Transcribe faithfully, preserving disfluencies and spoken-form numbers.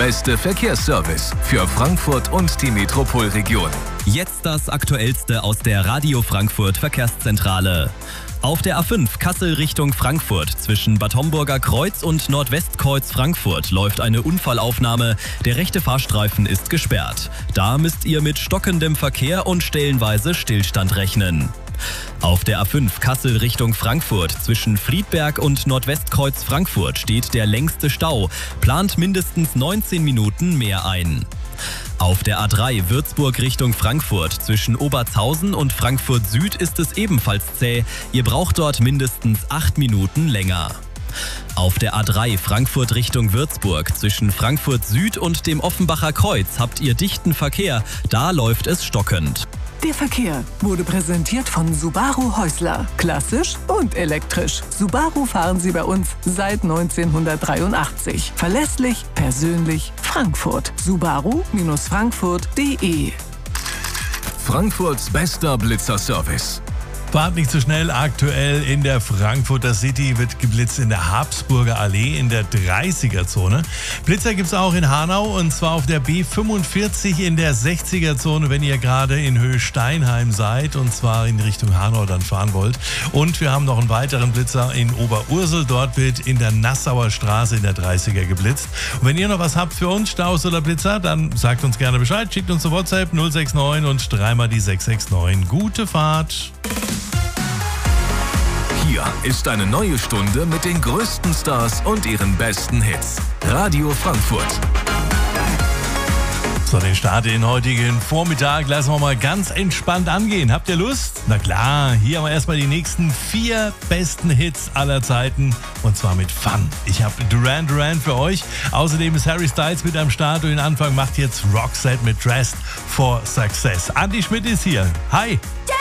beste Verkehrsservice für Frankfurt und die Metropolregion. Jetzt das Aktuellste aus der Radio Frankfurt Verkehrszentrale. Auf der A fünf Kassel Richtung Frankfurt zwischen Bad Homburger Kreuz und Nordwestkreuz Frankfurt läuft eine Unfallaufnahme. Der rechte Fahrstreifen ist gesperrt. Da müsst ihr mit stockendem Verkehr und stellenweise Stillstand rechnen. Auf der A fünf Kassel Richtung Frankfurt zwischen Friedberg und Nordwestkreuz Frankfurt steht der längste Stau. Plant mindestens neunzehn Minuten mehr ein. Auf der A drei Würzburg Richtung Frankfurt zwischen Obertshausen und Frankfurt Süd ist es ebenfalls zäh. Ihr braucht dort mindestens acht Minuten länger. Auf der A drei Frankfurt Richtung Würzburg zwischen Frankfurt Süd und dem Offenbacher Kreuz habt ihr dichten Verkehr. Da läuft es stockend. Der Verkehr wurde präsentiert von Subaru Häusler. Klassisch und elektrisch. Subaru fahren Sie bei uns seit neunzehnhundertdreiundachtzig. Verlässlich, persönlich, Frankfurt. Subaru Frankfurt punkt de. Frankfurts bester Blitzerservice. Fahrt nicht zu schnell. Aktuell in der Frankfurter City wird geblitzt in der Habsburger Allee in der dreißiger-Zone. Blitzer gibt es auch in Hanau und zwar auf der B fünfundvierzig in der sechziger-Zone, wenn ihr gerade in Höhe Steinheim seid und zwar in Richtung Hanau dann fahren wollt. Und wir haben noch einen weiteren Blitzer in Oberursel. Dort wird in der Nassauer Straße in der dreißiger geblitzt. Und wenn ihr noch was habt für uns, Staus oder Blitzer, dann sagt uns gerne Bescheid. Schickt uns eine WhatsApp null sechs neun und dreimal die sechs sechs neun. Gute Fahrt! Hier ist eine neue Stunde mit den größten Stars und ihren besten Hits. Radio Frankfurt. So, den Start in den heutigen Vormittag lassen wir mal ganz entspannt angehen. Habt ihr Lust? Na klar, hier haben wir erstmal die nächsten vier besten Hits aller Zeiten und zwar mit Fun. Ich habe Duran Duran für euch. Außerdem ist Harry Styles mit am Start und den Anfang macht jetzt Roxette mit Dressed for Success. Andi Schmidt ist hier. Hi! Yeah!